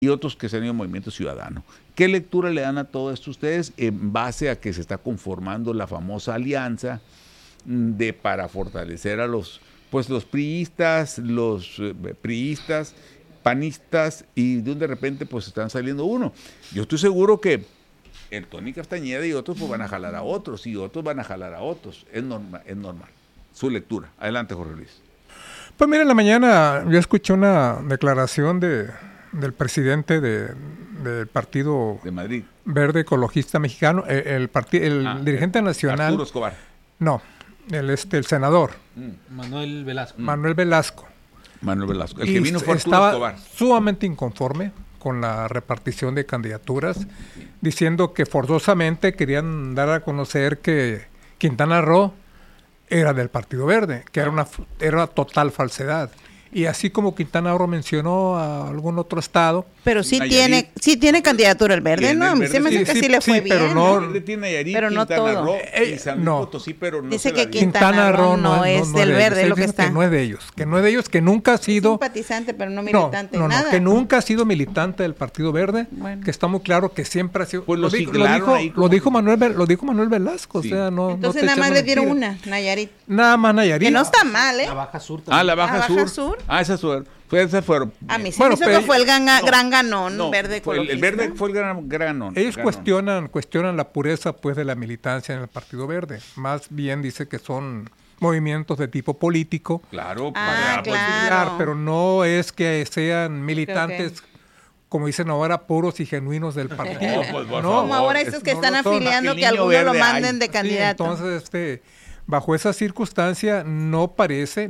y otros que se han ido Movimiento Ciudadano. ¿Qué lectura le dan a todo esto ustedes en base a que se está conformando la famosa alianza para fortalecer a los priistas, panistas, y de repente pues están saliendo uno? Yo estoy seguro que el Tony Castañeda y otros pues van a jalar a otros, y otros van a jalar a otros. Es normal. Su lectura. Adelante, Jorge Luis. Pues mira, en la mañana yo escuché una declaración del presidente del Partido de Madrid Verde Ecologista Mexicano, el dirigente nacional. Arturo Escobar. No, el senador. Manuel Velasco. Manuel Velasco. El que vino fue Arturo Escobar. Estaba sumamente inconforme con la repartición de candidaturas, diciendo que forzosamente querían dar a conocer que Quintana Roo era del Partido Verde, que era una total falsedad. Y así como Quintana Roo mencionó a algún otro estado. Pero sí tiene candidatura el Verde, ¿no? A mí se me hace que sí le fue bien. Pero no, el Verde tiene Nayarit, pero no Quintana todo. Roo y San Luis Potosí, pero no. Dice que Quintana Roo no es del Verde, lo que está. Que no es de ellos, que nunca ha sido simpatizante, pero no militante, nada. Que nunca ha sido militante del Partido Verde, bueno. Que está muy claro que siempre ha sido. Pues lo dijo Manuel Velasco, sí. O sea, no. Entonces nada más le dieron una, Nayarit. Nada más Nayarit. Que no está mal, ¿eh? La Baja Sur también. La Baja Sur. Esa fueron. A mí sí me hizo que fue el gran ganón Verde Ecologista. El Verde fue el gran ganón. Ellos cuestionan la pureza pues de la militancia en el Partido Verde. Más bien dice que son movimientos de tipo político. Claro, claro. Pero no es que sean militantes, como dicen ahora, puros y genuinos del partido. Como ahora esos que están afiliando que algunos lo manden de candidato. Sí, entonces, bajo esa circunstancia, no parece,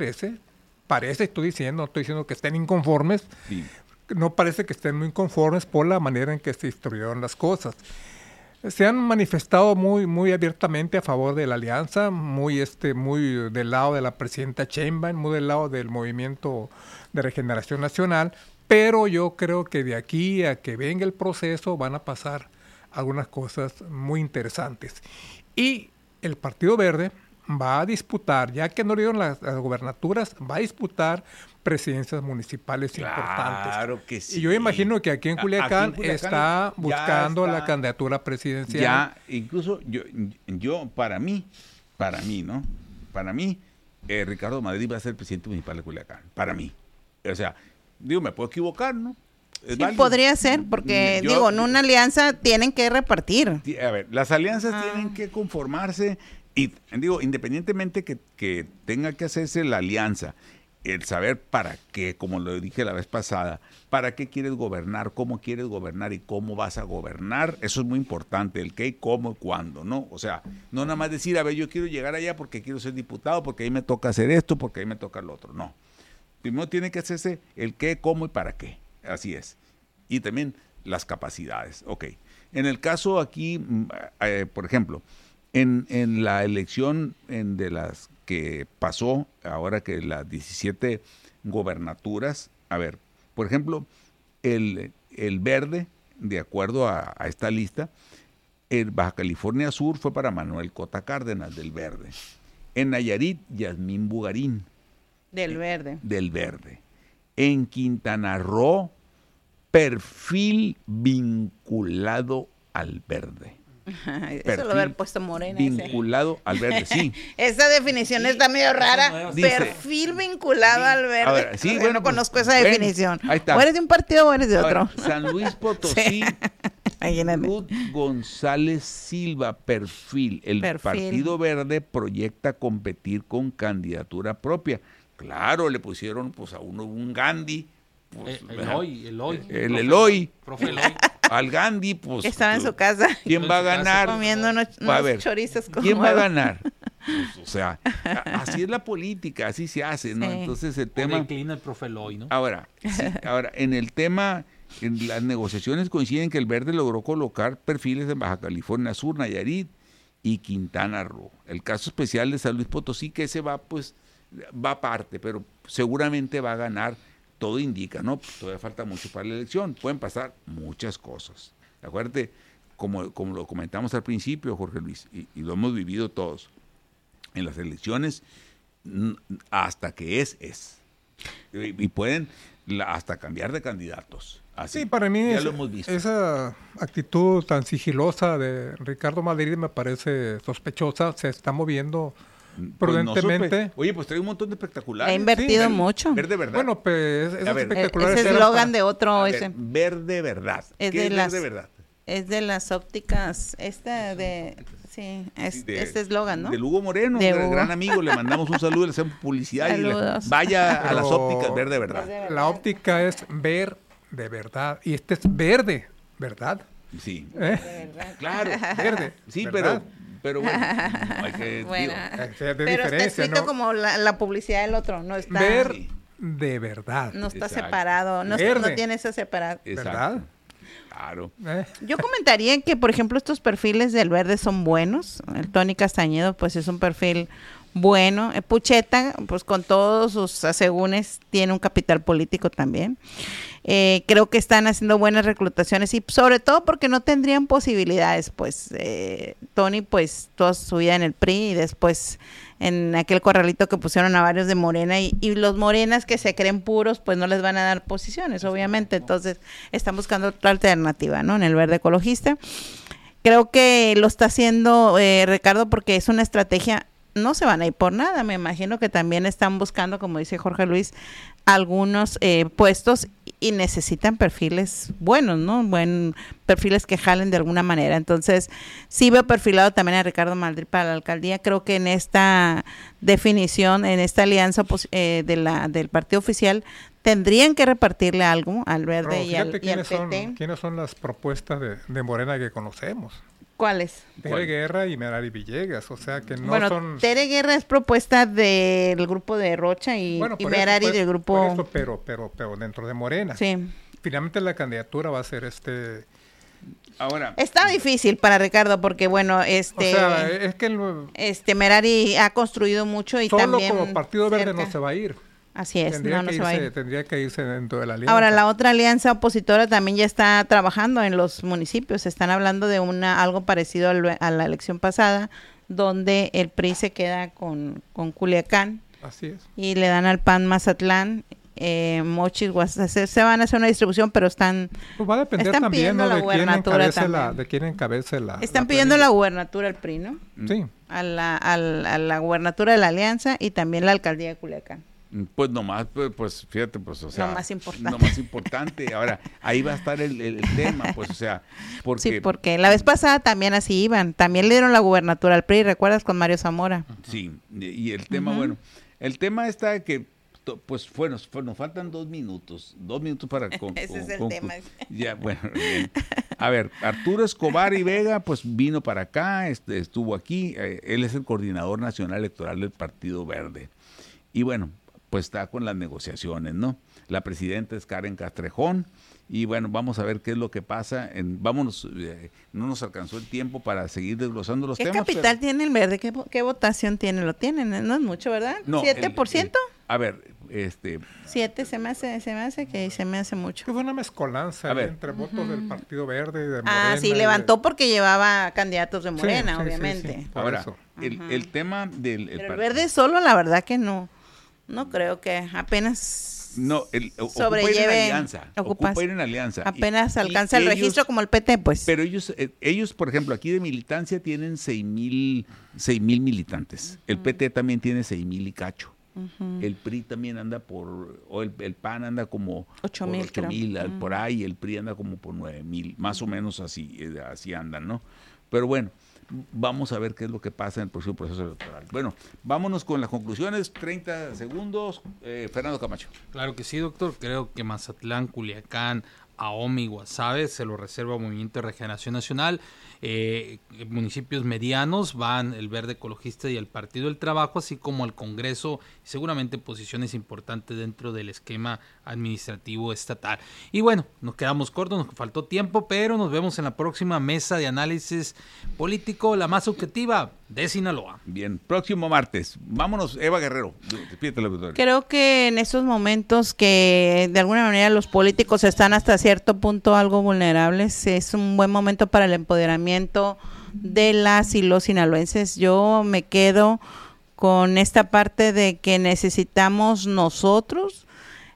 estoy diciendo que estén inconformes, sí. No parece que estén muy inconformes por la manera en que se instruyeron las cosas. Se han manifestado muy abiertamente a favor de la alianza, muy del lado de la presidenta Sheinbaum, muy del lado del Movimiento de Regeneración Nacional, pero yo creo que de aquí a que venga el proceso van a pasar algunas cosas muy interesantes. Y el Partido Verde va a disputar, ya que no le dieron las gubernaturas, va a disputar presidencias municipales importantes. Claro que sí. Y yo imagino que aquí en Culiacán está buscando la candidatura presidencial. Ya, incluso yo para mí, ¿no? Para mí, Ricardo Madrid va a ser presidente municipal de Culiacán. Para mí. O sea, me puedo equivocar, ¿no? Sí, podría ser, porque en una alianza tienen que repartir. A ver, las alianzas tienen que conformarse. Y independientemente que tenga que hacerse la alianza, el saber para qué, como lo dije la vez pasada, para qué quieres gobernar, cómo quieres gobernar y cómo vas a gobernar, eso es muy importante, el qué, cómo y cuándo, ¿no? O sea, no nada más decir, yo quiero llegar allá porque quiero ser diputado, porque ahí me toca hacer esto, porque ahí me toca lo otro, no. Primero tiene que hacerse el qué, cómo y para qué, así es. Y también las capacidades, ok. En el caso aquí, por ejemplo, en la elección de las que pasó, ahora que las 17 gobernaturas, por ejemplo, el Verde, de acuerdo a esta lista, en Baja California Sur fue para Manuel Cota Cárdenas, del Verde. En Nayarit, Yasmín Bugarín. Del Verde. En Quintana Roo, perfil vinculado al Verde. Eso lo haber puesto Morena. Vinculado al Verde, sí. Esa definición está medio rara. Perfil vinculado al Verde. Ver, sí, no conozco esa definición. Ahí está. O eres de un partido o eres de otro. San Luis Potosí, Ruth González Silva, perfil. El Partido Verde proyecta competir con candidatura propia. Claro, le pusieron a uno un Gandhi. El Eloy. Profe Eloy. Al Gandhi, que estaba en su casa. ¿Quién va a ganar? Comiendo unos chorizos con ¿Quién va a ganar? O sea, así es la política, así se hace, ¿no? Sí. Entonces el tema... declina el profe Eloy, ¿no? Ahora, en el tema, en las negociaciones coinciden que el Verde logró colocar perfiles en Baja California Sur, Nayarit y Quintana Roo. El caso especial de San Luis Potosí, que ese va aparte, pero seguramente va a ganar. Todo indica, ¿no? Todavía falta mucho para la elección. Pueden pasar muchas cosas. Acuérdate, como lo comentamos al principio, Jorge Luis, y lo hemos vivido todos. En las elecciones, hasta que es. Y pueden hasta cambiar de candidatos. Así. Sí, para mí ya lo hemos visto. Esa actitud tan sigilosa de Ricardo Madrid me parece sospechosa. Se está moviendo prudentemente. Oye, pues trae un montón de espectaculares. Ha invertido mucho. Verde verdad. Bueno, pues esos espectaculares ese eslogan de otro. Verde verdad. Es ¿Qué de es las, verde verdad? Es de las ópticas, sí, este eslogan, ¿no? Del Hugo Moreno, gran amigo, le mandamos un saludo, le hacemos publicidad. Saludos. Vaya a las ópticas, verde verdad. La óptica es ver de verdad, y este es verde, ¿verdad? Sí. De verdad. Claro. Verde. Sí, ¿verdad? pero bueno, hay que... Bueno, De pero está escrito ¿no? como la publicidad del otro, no está... Ver de verdad. No está Exacto. separado, no tiene esa separado. ¿Verdad? Claro. Yo comentaría que, por ejemplo, estos perfiles del verde son buenos. El Tony Castañedo, pues es un perfil bueno. Pucheta, pues con todos sus asegúnes, tiene un capital político también. Creo que están haciendo buenas reclutaciones y sobre todo porque no tendrían posibilidades, pues Tony, pues toda su vida en el PRI y después en aquel corralito que pusieron a varios de Morena y los morenas que se creen puros, pues no les van a dar posiciones, obviamente. Entonces están buscando otra alternativa, ¿no? En el verde ecologista. Creo que lo está haciendo Ricardo porque es una estrategia. No se van a ir por nada, me imagino que también están buscando, como dice Jorge Luis, algunos puestos y necesitan perfiles buenos, ¿no? Perfiles que jalen de alguna manera. Entonces, sí veo perfilado también a Ricardo Madrid para la alcaldía. Creo que en esta definición, en esta alianza del partido oficial, tendrían que repartirle algo al verde y al PT. ¿Quiénes son las propuestas de Morena que conocemos? ¿Cuáles? Tere Guerra y Merari Villegas, o sea que no son... Tere Guerra es propuesta del grupo de Rocha y Merari del grupo... Por eso, pero dentro de Morena. Sí. Finalmente la candidatura va a ser Ahora... Está difícil para Ricardo porque, bueno, o sea, es que Merari ha construido mucho y solo también... como Partido Verde no se va a ir. Así es, no se va a ir. Tendría que irse dentro de la alianza. Ahora, la otra alianza opositora también ya está trabajando en los municipios. Están hablando de algo parecido a la elección pasada, donde el PRI se queda con Culiacán. Así es. Y le dan al PAN Mazatlán, Mochis, se van a hacer una distribución, pero están... Pues va a depender también de quién encabece la... Están pidiendo la gubernatura al PRI, ¿no? Sí. A la gubernatura de la alianza y también la alcaldía de Culiacán. Pues nomás, pues fíjate, pues o sea... Lo más importante. Lo más importante. Ahora, ahí va a estar el tema, pues o sea... Sí, porque la vez pasada también así iban. También le dieron la gubernatura al PRI, ¿recuerdas? Con Mario Zamora. Sí, y el tema, bueno, el tema está que, pues nos faltan 2 minutos. 2 minutos para... Ese es el tema. Ya, bueno, bien. A ver, Arturo Escobar y Vega, pues vino para acá, estuvo aquí. Él es el coordinador nacional electoral del Partido Verde. Y bueno... pues está con las negociaciones, ¿no? La presidenta es Karen Castrejón y bueno, vamos a ver qué es lo que pasa. Vámonos, no nos alcanzó el tiempo para seguir desglosando los temas. ¿Qué capital tiene el verde? ¿Qué votación tiene? Lo tienen, no es mucho, ¿verdad? No, ¿7%? A ver, 7 se me hace mucho. Que fue una mezcolanza entre votos del Partido Verde y de Morena. Ah, sí, levantó porque llevaba candidatos de Morena, obviamente. Sí, ahora, el tema del... Pero el verde solo, la verdad que no. No creo que apenas sobrelleve. Ocupa ir en alianza. Apenas alcanza el registro como el PT, pues. Pero ellos, por ejemplo, aquí de militancia tienen 6,000 militantes. El PT también tiene 6,000 y cacho. El PRI también anda el PAN anda como 8,000, por ahí, el PRI anda como por 9,000, más o menos así andan, ¿no? Pero bueno, vamos a ver qué es lo que pasa en el próximo proceso electoral. Bueno, vámonos con las conclusiones, 30 segundos. Fernando Camacho. Claro que sí, doctor. Creo que Mazatlán, Culiacán, Ahome y Guasave se lo reserva Movimiento de Regeneración Nacional. Municipios medianos van el Verde Ecologista y el Partido del Trabajo, así como al Congreso, y seguramente posiciones importantes dentro del esquema administrativo estatal. Y bueno, nos quedamos cortos, nos faltó tiempo, pero nos vemos en la próxima mesa de análisis político, la más objetiva de Sinaloa. Bien, próximo martes. Vámonos, Eva Guerrero. Despídete, doctor. Creo que en estos momentos que de alguna manera los políticos están hasta cierto punto algo vulnerables, es un buen momento para el empoderamiento de las y los sinaloenses. Yo me quedo con esta parte de que necesitamos nosotros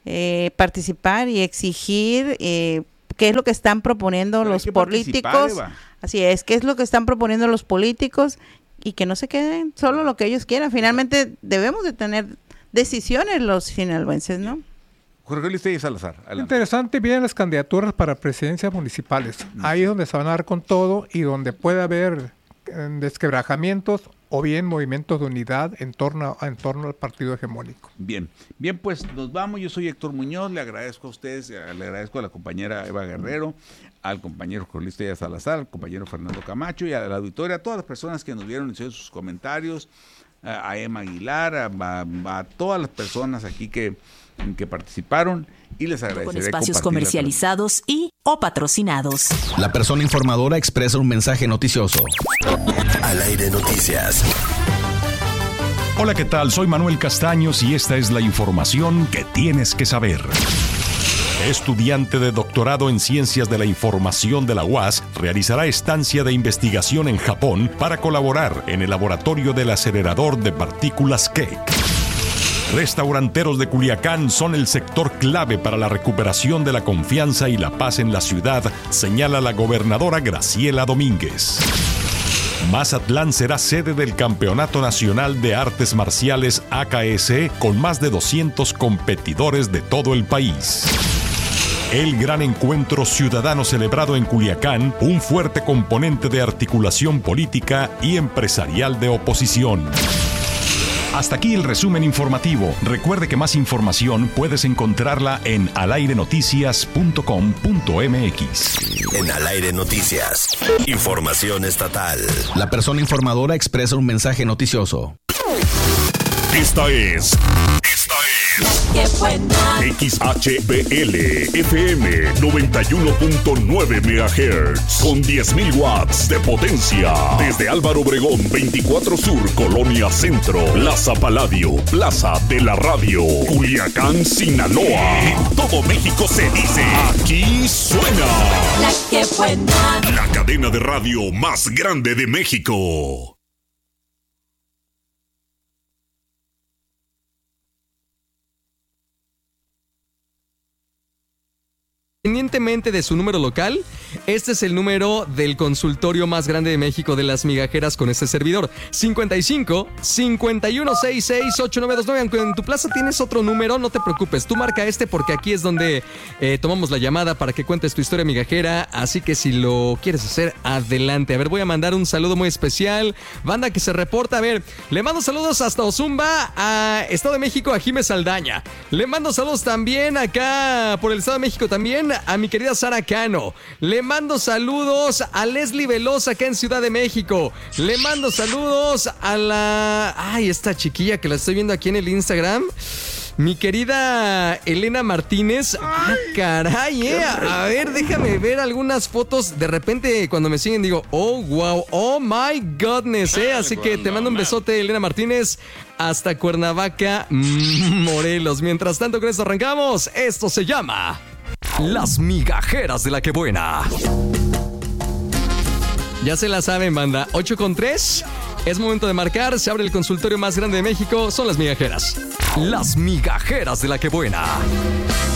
participar y exigir qué es lo que están proponiendo los políticos. Así es, qué es lo que están proponiendo los políticos y que no se queden solo lo que ellos quieran. Finalmente debemos de tener decisiones los sinaloenses, ¿no? Jorge Luis Telles Salazar. Adelante. Interesante, vienen las candidaturas para presidencias municipales. Ahí es donde se van a dar con todo y donde puede haber desquebrajamientos o bien movimientos de unidad en torno al partido hegemónico. Bien, pues nos vamos. Yo soy Héctor Muñoz, le agradezco a ustedes, le agradezco a la compañera Eva Guerrero, al compañero Jorge Luis Telles Salazar, al compañero Fernando Camacho y a la auditoria, a todas las personas que nos vieron y hicieron sus comentarios, a Emma Aguilar, a todas las personas aquí que participaron, y les agradeceré con espacios comercializados y o patrocinados. La persona informadora expresa un mensaje noticioso. Al aire noticias. Hola, ¿qué tal? Soy Manuel Castaños y esta es la información que tienes que saber. Estudiante de doctorado en Ciencias de la Información de la UAS realizará estancia de investigación en Japón para colaborar en el laboratorio del acelerador de partículas Keck. Restauranteros de Culiacán son el sector clave para la recuperación de la confianza y la paz en la ciudad, señala la gobernadora Graciela Domínguez. Mazatlán será sede del Campeonato Nacional de Artes Marciales AKS con más de 200 competidores de todo el país. El gran encuentro ciudadano celebrado en Culiacán, un fuerte componente de articulación política y empresarial de oposición. Hasta aquí el resumen informativo. Recuerde que más información puedes encontrarla en alairenoticias.com.mx. En Al Aire Noticias, información estatal. La persona informadora expresa un mensaje noticioso. Esta es XHBL FM 91.9 MHz con 10.000 watts de potencia. Desde Álvaro Obregón 24 Sur, Colonia Centro, Plaza Paladio, Plaza de la Radio, Culiacán, Sinaloa. En todo México se dice, aquí suena La que buena. la cadena de radio más grande de México. Independientemente de su número local, este es el número del consultorio más grande de México de las migajeras con este servidor. 55 5166 8929. Aunque en tu plaza tienes otro número, no te preocupes. Tú marca este porque aquí es donde tomamos la llamada para que cuentes tu historia migajera. Así que si lo quieres hacer, adelante. A ver, voy a mandar un saludo muy especial. Banda que se reporta. A ver, le mando saludos hasta Ozumba, a Estado de México, a Jiménez Saldaña. Le mando saludos también acá por el Estado de México también a mi querida Sara Cano. Le mando saludos a Leslie Velosa acá en Ciudad de México. Le mando saludos a la... Ay, esta chiquilla que la estoy viendo aquí en el Instagram. Mi querida Elena Martínez. Ah, caray, A ver, déjame ver algunas fotos. De repente, cuando me siguen, digo, oh, wow, oh, my goodness, Así que te mando un besote, Elena Martínez, hasta Cuernavaca, Morelos. Mientras tanto, con esto arrancamos. Esto se llama Las Migajeras de la Que Buena. Ya se la saben, banda. 8:03. Es momento de marcar. Se abre el consultorio más grande de México. Son las migajeras. Las Migajeras de la Que Buena.